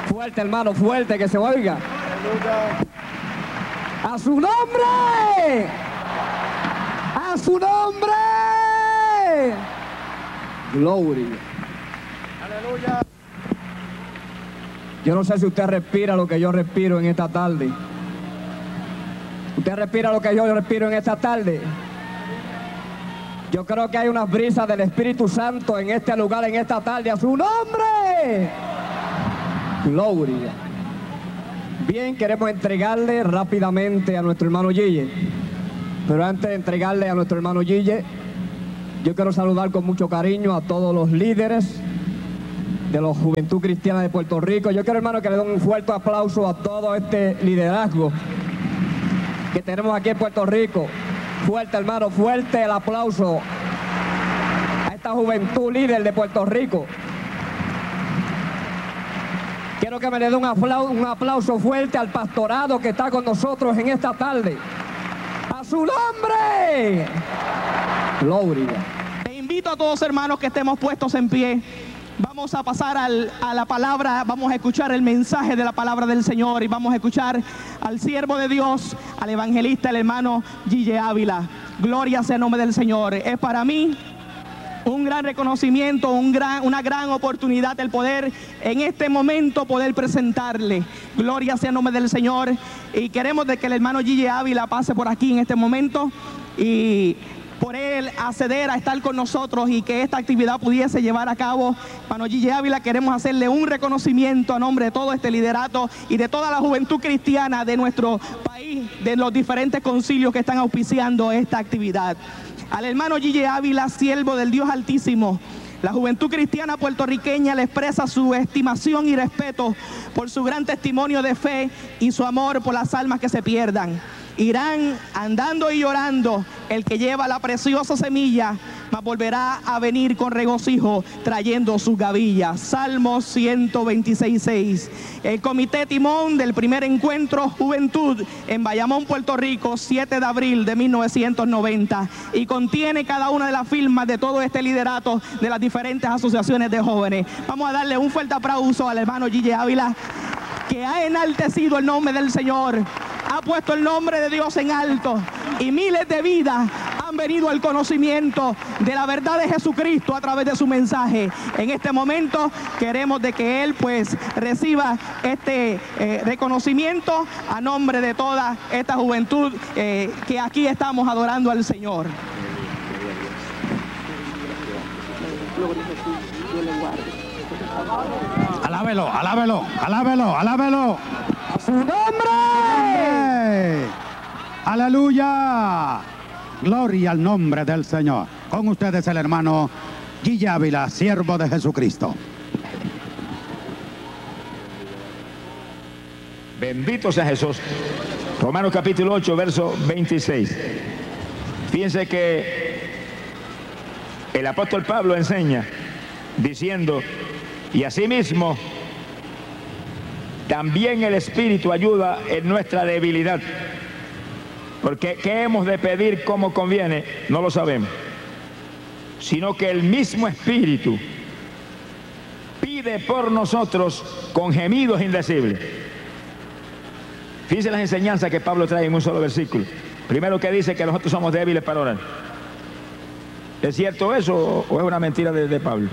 Fuerte, hermano, fuerte, que se oiga. ¡A su nombre! ¡A su nombre! Gloria. Aleluya. Yo no sé si usted respira lo que yo respiro en esta tarde. ¿Usted respira lo que yo respiro en esta tarde? Yo creo que hay unas brisas del Espíritu Santo en este lugar, en esta tarde. ¡A su nombre! Gloria. Bien, queremos entregarle rápidamente a nuestro hermano Gille. Pero antes de entregarle a nuestro hermano Gille, yo quiero saludar con mucho cariño a todos los líderes de la Juventud Cristiana de Puerto Rico. Yo quiero, hermano, que le den un fuerte aplauso a todo este liderazgo que tenemos aquí en Puerto Rico. Fuerte, hermano, fuerte el aplauso a esta juventud líder de Puerto Rico. Quiero que me le dé un aplauso fuerte al pastorado que está con nosotros en esta tarde. ¡A su nombre! Gloria. Te invito a todos, hermanos, que estemos puestos en pie. Vamos a pasar a la palabra, vamos a escuchar el mensaje de la palabra del Señor y vamos a escuchar al siervo de Dios, al evangelista, el hermano Gille Ávila. Gloria sea el nombre del Señor. Es para mí un gran reconocimiento, una gran oportunidad el poder en este momento poder presentarle. Gloria sea el nombre del Señor. Y queremos de que el hermano Gille Ávila pase por aquí en este momento y por él acceder a estar con nosotros y que esta actividad pudiese llevar a cabo. Hermano Gille Ávila, queremos hacerle un reconocimiento a nombre de todo este liderato y de toda la juventud cristiana de nuestro país, de los diferentes concilios que están auspiciando esta actividad. Al hermano Gille Ávila, siervo del Dios Altísimo, la juventud cristiana puertorriqueña le expresa su estimación y respeto por su gran testimonio de fe y su amor por las almas que se pierdan. Irán andando y llorando el que lleva la preciosa semilla, mas volverá a venir con regocijo trayendo sus gavillas. Salmo 126:6. El comité timón del primer encuentro Juventud en Bayamón, Puerto Rico, 7 de abril de 1990, y contiene cada una de las firmas de todo este liderato de las diferentes asociaciones de jóvenes. Vamos a darle un fuerte aplauso al hermano Gille Ávila, que ha enaltecido el nombre del Señor, ha puesto el nombre de Dios en alto, y miles de vidas han venido al conocimiento de la verdad de Jesucristo a través de su mensaje. En este momento queremos de que él pues reciba este reconocimiento a nombre de toda esta juventud que aquí estamos adorando al Señor. Alábelo, alábelo, alábelo, alábelo. ¡A su nombre! Aleluya. Gloria al nombre del Señor. Con ustedes el hermano Gille Ávila, siervo de Jesucristo. Bendito sea Jesús. Romanos capítulo 8, verso 26. Fíjense que el apóstol Pablo enseña diciendo: y asimismo también el Espíritu ayuda en nuestra debilidad. Porque ¿qué hemos de pedir como conviene? No lo sabemos. Sino que el mismo Espíritu pide por nosotros con gemidos indecibles. Fíjense las enseñanzas que Pablo trae en un solo versículo. Primero, que dice que nosotros somos débiles para orar. ¿Es cierto eso o es una mentira de Pablo?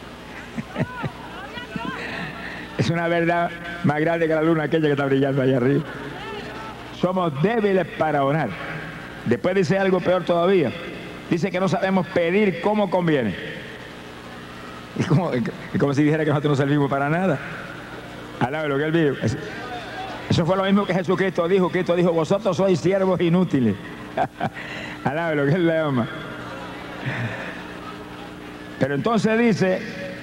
Es una verdad más grande que la luna aquella que está brillando allá arriba. Somos débiles para orar. Después dice algo peor todavía. Dice que no sabemos pedir como conviene. Es como si dijera que nosotros no servimos para nada. Alabe lo que él dijo. Eso fue lo mismo que Jesucristo dijo. Cristo dijo: vosotros sois siervos inútiles. Alabe lo que él le ama. Pero entonces dice: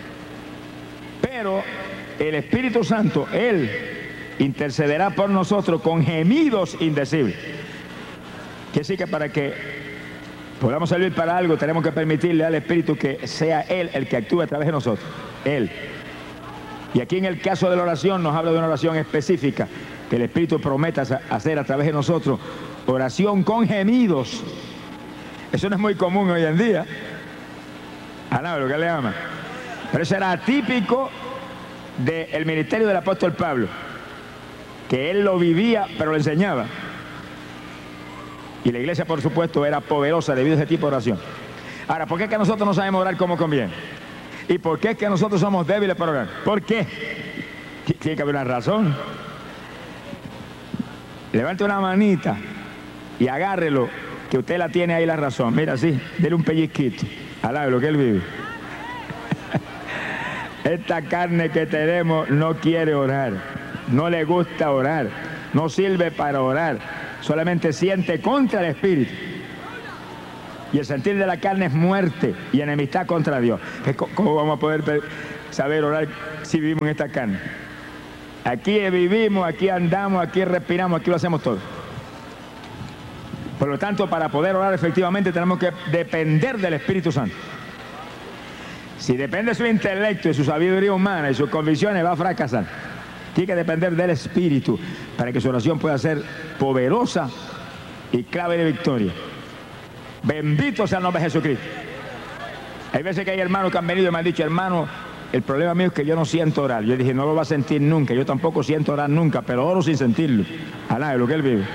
pero el Espíritu Santo, Él intercederá por nosotros con gemidos indecibles. Quiere decir que para que podamos servir para algo, tenemos que permitirle al Espíritu que sea Él el que actúe a través de nosotros. Él. Y aquí en el caso de la oración nos habla de una oración específica que el Espíritu promete hacer a través de nosotros. Oración con gemidos. Eso no es muy común hoy en día. Alaba lo que le ama. Pero eso era típico del ministerio del apóstol Pablo, que él lo vivía, pero lo enseñaba. Y la iglesia, por supuesto, era poderosa debido a ese tipo de oración. Ahora, ¿por qué es que nosotros no sabemos orar como conviene? ¿Y por qué es que nosotros somos débiles para orar? ¿Por qué? Tiene que haber una razón. Levante una manita y agárrelo, que usted la tiene ahí la razón. Mira, así, dele un pellizquito. Alabe lo que él vive. Esta carne que tenemos no quiere orar, no le gusta orar, no sirve para orar, solamente siente contra el espíritu. Y el sentir de la carne es muerte y enemistad contra Dios. ¿Cómo vamos a poder saber orar si vivimos en esta carne? Aquí vivimos, aquí andamos, aquí respiramos, aquí lo hacemos todo. Por lo tanto, para poder orar efectivamente tenemos que depender del Espíritu Santo. Si depende de su intelecto y su sabiduría humana y sus convicciones, va a fracasar. Tiene que depender del Espíritu para que su oración pueda ser poderosa y clave de victoria. Bendito sea el nombre de Jesucristo. Hay veces que hay hermanos que han venido y me han dicho, hermano, el problema mío es que yo no siento orar. Yo dije, no lo va a sentir nunca. Yo tampoco siento orar nunca, pero oro sin sentirlo. Alá, es lo que él vive.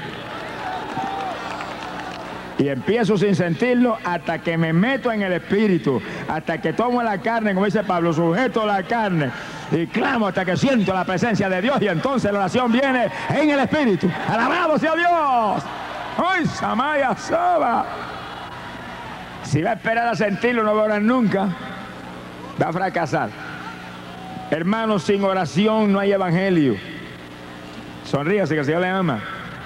Y empiezo sin sentirlo hasta que me meto en el espíritu, hasta que tomo la carne, como dice Pablo, sujeto la carne y clamo hasta que siento la presencia de Dios, y entonces la oración viene en el espíritu. ¡Alabado sea Dios! ¡Ay, Samaya Soba! Si va a esperar a sentirlo, no va a orar nunca, va a fracasar. Hermanos, sin oración no hay evangelio. Sonríase, que el Señor le ama.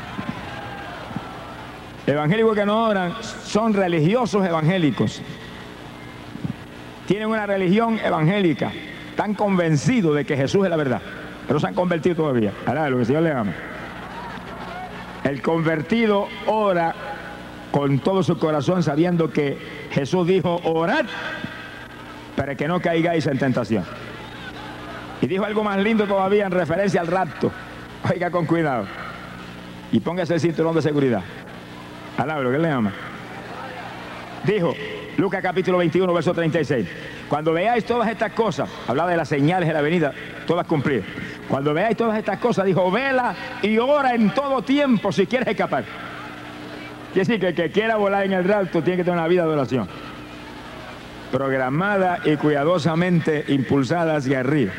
Evangélicos que no oran son religiosos evangélicos. Tienen una religión evangélica. Están convencidos de que Jesús es la verdad, pero no se han convertido todavía. Ahora, lo que el Señor le ama. El convertido ora con todo su corazón, sabiendo que Jesús dijo, orad para que no caigáis en tentación. Y dijo algo más lindo todavía en referencia al rapto. Oiga con cuidado y póngase el cinturón de seguridad. Alaba lo que él le ama. Dijo, Lucas capítulo 21, verso 36. Cuando veáis todas estas cosas, hablaba de las señales de la venida, todas cumplidas. Cuando veáis todas estas cosas, dijo, vela y ora en todo tiempo si quieres escapar. Quiere decir que el que quiera volar en el rapto tiene que tener una vida de oración, programada y cuidadosamente impulsada hacia arriba.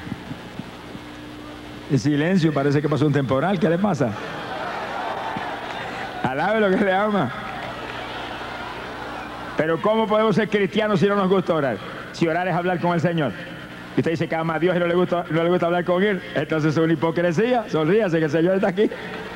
El silencio, parece que pasó un temporal. ¿Qué le pasa? Alabe lo que le ama. Pero ¿cómo podemos ser cristianos si no nos gusta orar? Si orar es hablar con el Señor. Y usted dice que ama a Dios y no le gusta hablar con Él, entonces es una hipocresía. Sonríase que el Señor está aquí.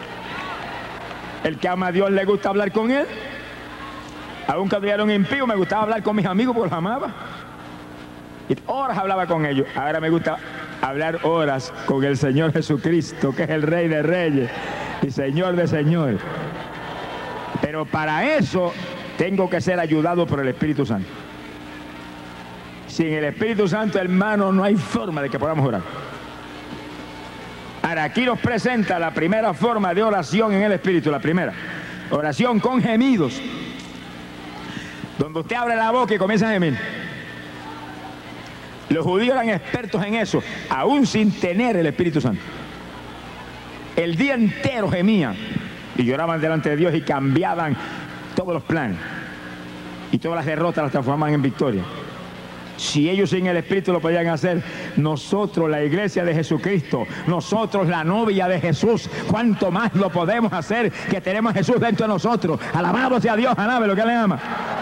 El que ama a Dios le gusta hablar con Él. Aún cuando yo era un impío me gustaba hablar con mis amigos porque los amaba. Y horas hablaba con ellos. Ahora me gusta hablar horas con el Señor Jesucristo, que es el Rey de Reyes y Señor de Señores. Pero para eso tengo que ser ayudado por el Espíritu Santo. Sin el Espíritu Santo, hermano, no hay forma de que podamos orar. Ahora, aquí nos presenta la primera forma de oración en el Espíritu, la primera. Oración con gemidos. Donde usted abre la boca y comienza a gemir. Los judíos eran expertos en eso, aún sin tener el Espíritu Santo. El día entero gemían y lloraban delante de Dios y cambiaban todos los planes. Y todas las derrotas las transformaban en victoria. Si ellos sin el Espíritu lo podían hacer, nosotros, la iglesia de Jesucristo, nosotros, la novia de Jesús, ¿cuánto más lo podemos hacer que tenemos a Jesús dentro de nosotros? Alabado sea Dios, alabe lo que le ama.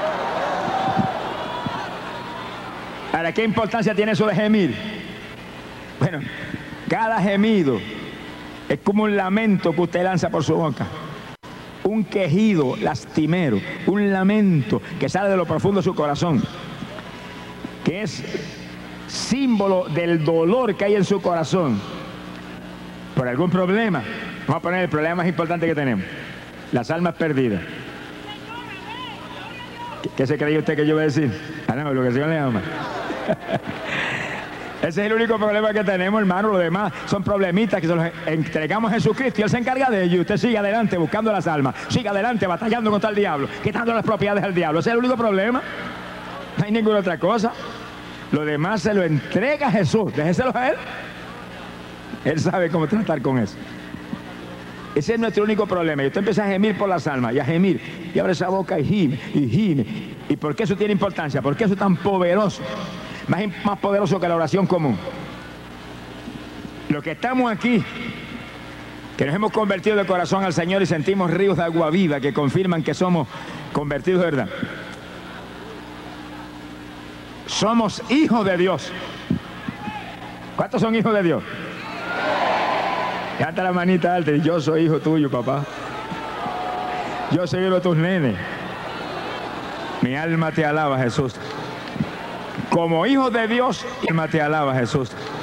Ahora, ¿qué importancia tiene eso de gemir? Bueno, cada gemido es como un lamento que usted lanza por su boca. Un quejido lastimero, un lamento que sale de lo profundo de su corazón, que es símbolo del dolor que hay en su corazón por algún problema. Vamos a poner el problema más importante que tenemos: las almas perdidas. ¿Qué se cree usted que yo voy a decir? Ah, no, lo que el Señor le ama. Ese es el único problema que tenemos, hermano. Los demás son problemitas que se los entregamos a Jesucristo y Él se encarga de ellos. Usted sigue adelante buscando las almas, sigue adelante batallando contra el diablo, quitando las propiedades al diablo. Ese es el único problema. No hay ninguna otra cosa. Lo demás se lo entrega a Jesús. Déjeselo a Él. Él sabe cómo tratar con eso. Ese es nuestro único problema. Y usted empieza a gemir por las almas y a gemir. Y abre esa boca y gime, y gime. ¿Y por qué eso tiene importancia? ¿Por qué eso es tan poderoso? Más poderoso que la oración común. Los que estamos aquí, que nos hemos convertido de corazón al Señor y sentimos ríos de agua viva que confirman que somos convertidos de verdad. Somos hijos de Dios. ¿Cuántos son hijos de Dios? Levanta la manita alta y yo soy hijo tuyo, papá. Yo soy uno de tus nenes. Mi alma te alaba, Jesús. Como hijo de Dios, mi alma te alaba, Jesús.